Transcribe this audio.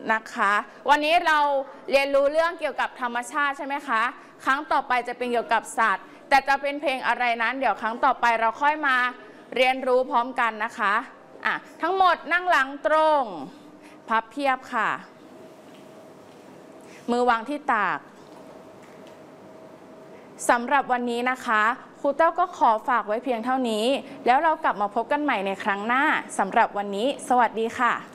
นะคะวันนี้เราเรียนรู้เรื่องเกี่ยวกับธรรมชาติใช่ไหมคะครั้งต่อไปจะเป็นเกี่ยวกับสัตว์แต่จะเป็นเพลงอะไรนั้นเดี๋ยวครั้งต่อไปเราค่อยมาเรียนรู้พร้อมกันนะคะทั้งหมดนั่งหลังตรงพับเพียบค่ะมือวางที่ตากสำหรับวันนี้นะคะครูเต้าก็ขอฝากไว้เพียงเท่านี้แล้วเรากลับมาพบกันใหม่ในครั้งหน้าสำหรับวันนี้สวัสดีค่ะ